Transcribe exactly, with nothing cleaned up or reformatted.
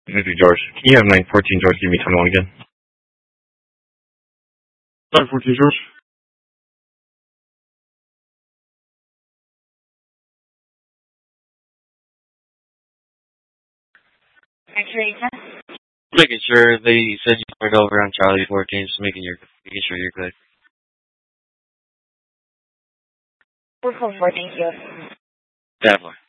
This is George. Can you have nine fourteen George give me twenty-one again? nine fourteen George. Making sure they said you scored over on Charlie fourteen, just making your making sure you're good. four four four, thank you. Definitely.